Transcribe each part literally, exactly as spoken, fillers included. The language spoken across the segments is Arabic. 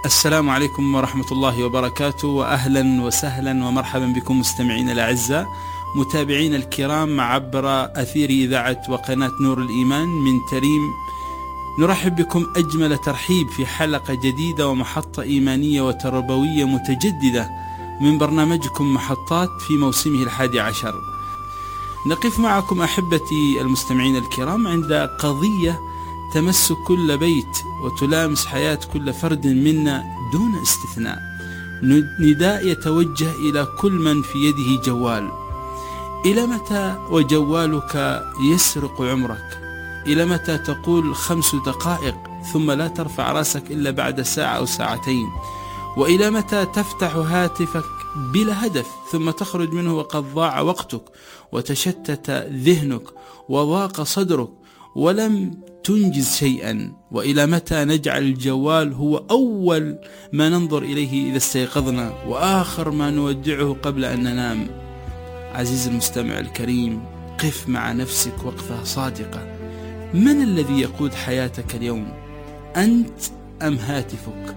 السلام عليكم ورحمة الله وبركاته، وأهلا وسهلا ومرحبا بكم مستمعين الأعزاء، متابعين الكرام عبر أثير إذاعة وقناة نور الإيمان من تريم. نرحب بكم أجمل ترحيب في حلقة جديدة ومحطة إيمانية وتربوية متجددة من برنامجكم محطات في موسمه الحادي عشر. نقف معكم أحبتي المستمعين الكرام عند قضية تمس كل بيت وتلامس حياة كل فرد منا دون استثناء. نداء يتوجه إلى كل من في يده جوال. إلى متى وجوالك يسرق عمرك؟ إلى متى تقول خمس دقائق ثم لا ترفع رأسك إلا بعد ساعة أو ساعتين؟ وإلى متى تفتح هاتفك بلا هدف ثم تخرج منه وقد ضاع وقتك وتشتت ذهنك وضاق صدرك ولم تنجز شيئا؟ وإلى متى نجعل الجوال هو أول ما ننظر إليه إذا استيقظنا وآخر ما نودعه قبل أن ننام؟ عزيزي المستمع الكريم، قف مع نفسك وقفة صادقة. من الذي يقود حياتك اليوم؟ أنت أم هاتفك؟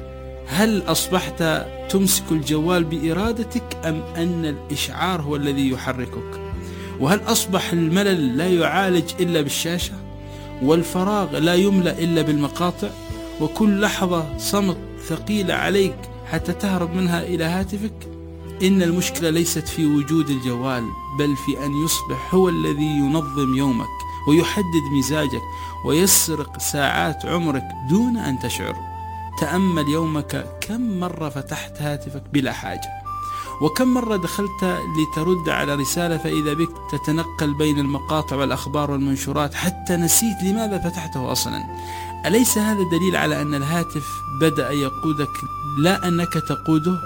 هل أصبحت تمسك الجوال بإرادتك أم أن الإشعار هو الذي يحركك؟ وهل أصبح الملل لا يعالج إلا بالشاشة؟ والفراغ لا يملأ إلا بالمقاطع؟ وكل لحظة صمت ثقيلة عليك حتى تهرب منها إلى هاتفك؟ إن المشكلة ليست في وجود الجوال، بل في أن يصبح هو الذي ينظم يومك ويحدد مزاجك ويسرق ساعات عمرك دون أن تشعر. تأمل يومك، كم مرة فتحت هاتفك بلا حاجة؟ وكم مرة دخلت لترد على رسالة فإذا بك تتنقل بين المقاطع والأخبار والمنشورات حتى نسيت لماذا فتحته أصلا؟ أليس هذا دليل على أن الهاتف بدأ يقودك لا أنك تقوده؟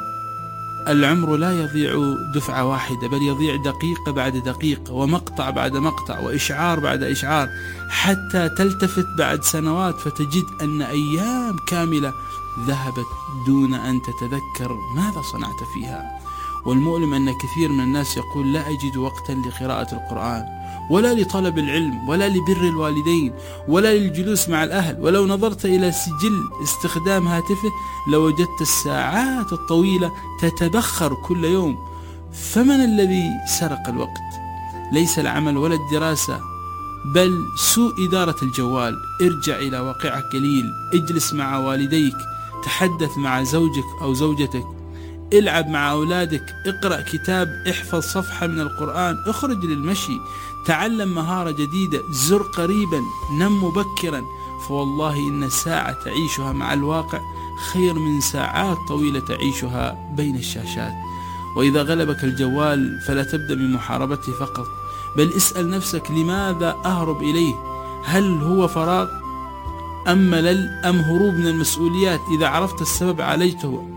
العمر لا يضيع دفعة واحدة، بل يضيع دقيقة بعد دقيقة ومقطع بعد مقطع وإشعار بعد إشعار، حتى تلتفت بعد سنوات فتجد أن أيام كاملة ذهبت دون أن تتذكر ماذا صنعت فيها. والمؤلم أن كثير من الناس يقول لا أجد وقتا لقراءة القرآن ولا لطلب العلم ولا لبر الوالدين ولا للجلوس مع الأهل. ولو نظرت إلى سجل استخدام هاتفه لوجدت الساعات الطويلة تتبخر كل يوم. فمن الذي سرق الوقت؟ ليس العمل ولا الدراسة، بل سوء إدارة الجوال. ارجع إلى واقعك قليل، اجلس مع والديك، تحدث مع زوجك أو زوجتك، العب مع أولادك، اقرأ كتاب، احفظ صفحة من القرآن، اخرج للمشي، تعلم مهارة جديدة، زر قريبا، نم مبكرا. فوالله إن ساعة تعيشها مع الواقع خير من ساعات طويلة تعيشها بين الشاشات. وإذا غلبك الجوال فلا تبدأ بمحاربته فقط، بل اسأل نفسك لماذا أهرب إليه؟ هل هو فراغ أم ملل أم هروب من المسؤوليات؟ إذا عرفت السبب عالجته.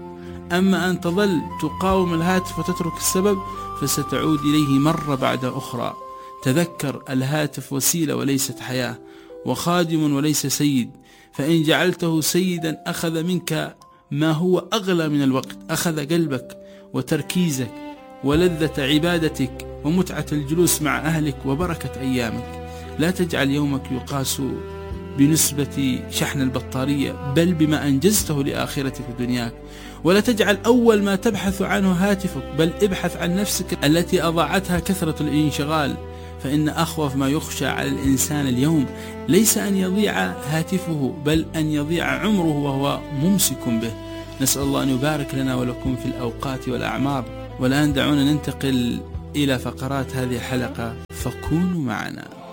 أما أن تظل تقاوم الهاتف وتترك السبب فستعود إليه مرة بعد أخرى. تذكر، الهاتف وسيلة وليست حياة، وخادم وليس سيد. فإن جعلته سيدا أخذ منك ما هو أغلى من الوقت، أخذ قلبك وتركيزك ولذة عبادتك ومتعة الجلوس مع أهلك وبركة أيامك. لا تجعل يومك يقاس بنسبة شحن البطارية، بل بما أنجزته لآخرتك ودنياك. ولا تجعل أول ما تبحث عنه هاتفك، بل ابحث عن نفسك التي أضاعتها كثرة الانشغال. فإن أخوف ما يخشى على الإنسان اليوم ليس أن يضيع هاتفه، بل أن يضيع عمره وهو ممسك به. نسأل الله أن يبارك لنا ولكم في الأوقات والأعمار. والآن دعونا ننتقل إلى فقرات هذه الحلقة، فكونوا معنا.